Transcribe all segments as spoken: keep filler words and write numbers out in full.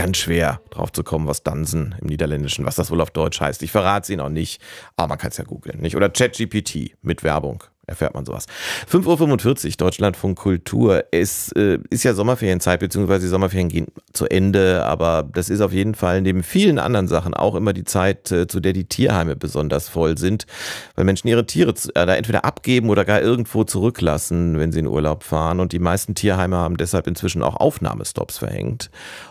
ganz schwer drauf zu kommen, was Dansen im Niederländischen, was das wohl auf Deutsch heißt. Ich verrate es Ihnen auch nicht, aber man kann es ja googeln, nicht? Oder ChatGPT mit Werbung. Erfährt man sowas. fünf Uhr fünfundvierzig, Deutschlandfunk Kultur. Es äh, ist ja Sommerferienzeit, beziehungsweise die Sommerferien gehen zu Ende, aber das ist auf jeden Fall neben vielen anderen Sachen auch immer die Zeit, äh, zu der die Tierheime besonders voll sind, weil Menschen ihre Tiere äh, da entweder abgeben oder gar irgendwo zurücklassen, wenn sie in Urlaub fahren, und die meisten Tierheime haben deshalb inzwischen auch Aufnahmestops verhängt.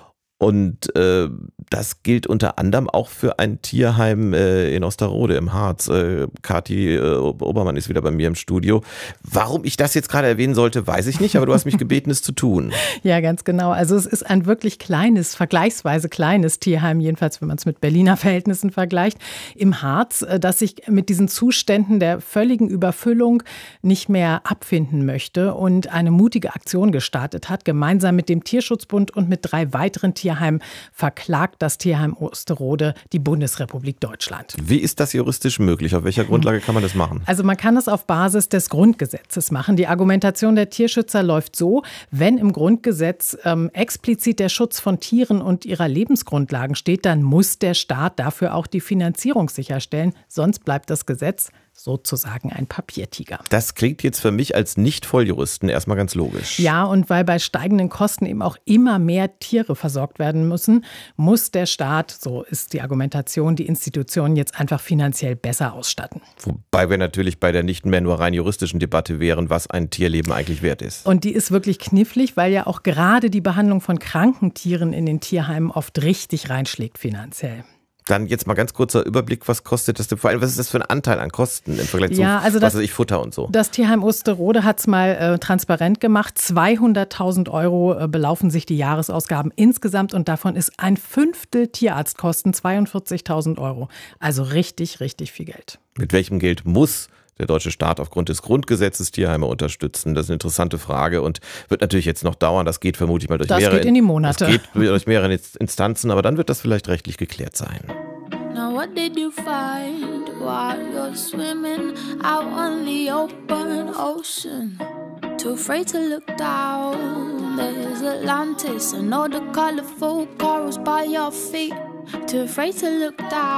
Und äh, das gilt unter anderem auch für ein Tierheim äh, in Osterode im Harz. Äh, Kathi äh, Obermann ist wieder bei mir im Studio. Warum ich das jetzt gerade erwähnen sollte, weiß ich nicht, aber du hast mich gebeten, es zu tun. Ja, ganz genau. Also es ist ein wirklich kleines, vergleichsweise kleines Tierheim, jedenfalls wenn man es mit Berliner Verhältnissen vergleicht, im Harz, das sich mit diesen Zuständen der völligen Überfüllung nicht mehr abfinden möchte und eine mutige Aktion gestartet hat, gemeinsam mit dem Tierschutzbund und mit drei weiteren Tierheimen. Tierheim verklagt das Tierheim Osterode die Bundesrepublik Deutschland. Wie ist das juristisch möglich? Auf welcher Grundlage kann man das machen? Also man kann es auf Basis des Grundgesetzes machen. Die Argumentation der Tierschützer läuft so: Wenn im Grundgesetz ähm, explizit der Schutz von Tieren und ihrer Lebensgrundlagen steht, dann muss der Staat dafür auch die Finanzierung sicherstellen. Sonst bleibt das Gesetz sozusagen ein Papiertiger. Das klingt jetzt für mich als Nicht-Volljuristen erstmal ganz logisch. Ja, und weil bei steigenden Kosten eben auch immer mehr Tiere versorgt werden müssen, muss der Staat, so ist die Argumentation, die Institutionen jetzt einfach finanziell besser ausstatten. Wobei wir natürlich bei der nicht mehr nur rein juristischen Debatte wären, was ein Tierleben eigentlich wert ist. Und die ist wirklich knifflig, weil ja auch gerade die Behandlung von kranken Tieren in den Tierheimen oft richtig reinschlägt finanziell. Dann jetzt mal ganz kurzer Überblick, was kostet das denn? Vor allem, was ist das für ein Anteil an Kosten im Vergleich zu, ja, also was das, weiß ich, Futter und so? Das Tierheim Osterode hat es mal äh, transparent gemacht. zweihunderttausend Euro äh, belaufen sich die Jahresausgaben insgesamt und davon ist ein Fünftel Tierarztkosten, zweiundvierzigtausend Euro. Also richtig, richtig viel Geld. Mit welchem Geld muss der deutsche Staat aufgrund des Grundgesetzes Tierheime unterstützen? Das ist eine interessante Frage und wird natürlich jetzt noch dauern. Das geht vermutlich mal durch das mehrere, geht in die Monate. Das geht durch mehrere Instanzen, aber dann wird das vielleicht rechtlich geklärt sein. Now what did you find while you're swimming out on the open ocean? Too afraid to look down, there's Atlantis and all the colorful corals by your feet. Too afraid to look down.